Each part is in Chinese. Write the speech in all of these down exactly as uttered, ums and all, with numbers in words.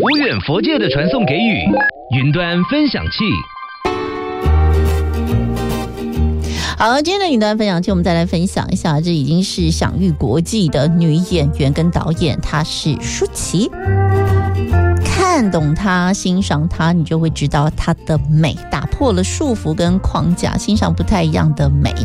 无远弗届的传送给语，云端分享器。 好，今天的云端分享器，我们再来分享一下，这已经是享誉国际的女演员跟导演，她是舒淇。看懂她，欣赏她，你就会知道她的美，打破了束缚跟框架，欣赏不太一样的美。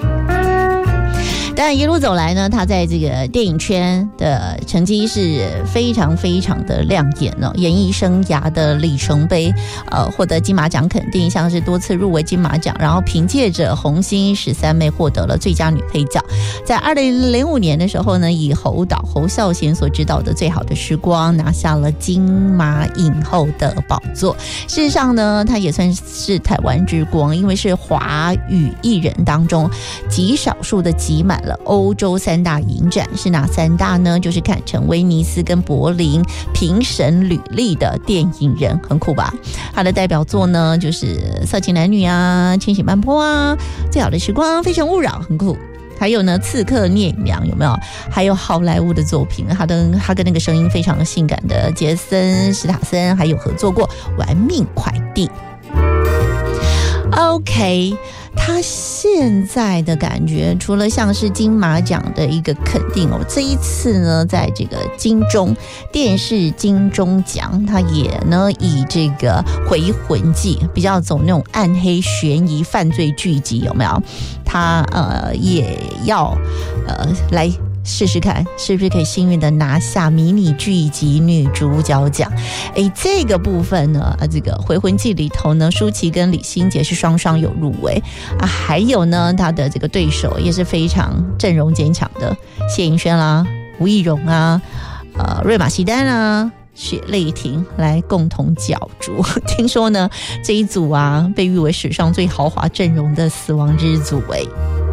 但一路走来呢，他在这个电影圈的成绩是非常非常的亮眼哦，演艺生涯的里程碑，呃，获得金马奖肯定，像是多次入围金马奖，然后凭借着《红星十三妹》获得了最佳女配角。在二零零五年的时候呢，以侯导侯孝贤所执导的《最好的时光》拿下了金马影后的宝座。事实上呢，他也算是台湾之光，因为是华语艺人当中极少数的集满了欧洲三大影展。是哪三大呢？就是坎城、威尼斯跟柏林评审履历的电影人，很酷吧？他的代表作呢，就是《色情男女》啊，《千禧慢坡》啊，《最好的时光》、《非诚勿扰》，很酷。还有呢，《刺客聂隐娘》有没有？还有好莱坞的作品，他跟他跟那个声音非常性感的杰森·史塔森还有合作过《玩命快递》。OK， 他现在的感觉，除了像是金马奖的一个肯定哦，这一次呢，在这个金钟电视金钟奖，他也呢以这个《回魂记》比较走那种暗黑悬疑犯罪剧集，有没有？他呃也要呃来试试看是不是可以幸运的拿下迷你剧集女主角奖。诶，这个部分呢，这个《回魂记》里头呢，舒淇跟李心洁是双双有入围啊，还有呢，他的这个对手也是非常阵容坚强的，谢盈萱啦、吴亦蓉啊、呃瑞玛席丹啊、雪泪婷来共同角逐。听说呢，这一组啊被誉为史上最豪华阵容的死亡之组诶。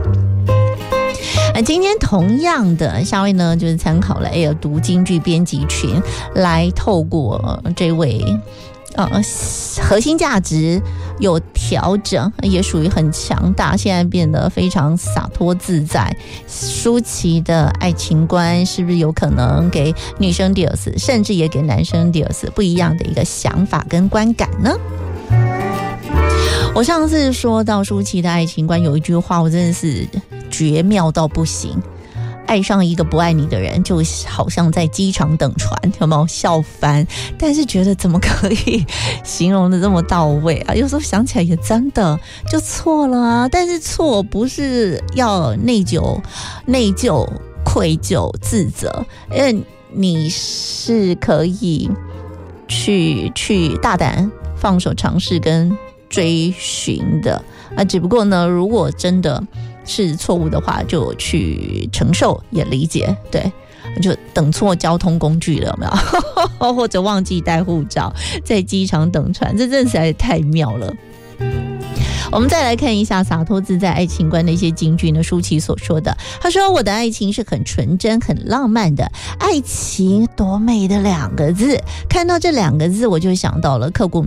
今天同样的，夏威呢就是参考了 Air 读京剧编辑群，来透过这位呃核心价值有调整，也属于很强大，现在变得非常洒脱自在。舒淇的爱情观是不是有可能给女生第二次，甚至也给男生第二次不一样的一个想法跟观感呢？我上次说到舒淇的爱情观有一句话，我真的是绝妙到不行，爱上一个不爱你的人就好像在机场等船，有没有笑翻？但是觉得怎么可以形容的这么到位啊？有时候想起来也真的就错了啊，但是错不是要内疚内疚愧疚自责，因为你是可以去去大胆放手尝试跟追寻的啊，只不过呢，如果真的是错误的话，就去承受也理解，对，就等错交通工具了，有没有？或者忘记带护照，在机场等船，这真的实在太妙了。我们再来看一下洒脱自在爱情观的一些金句呢，舒淇所说的，他说我的爱情是很纯真很浪漫的，爱情多美的两个字，看到这两个字我就想到了刻骨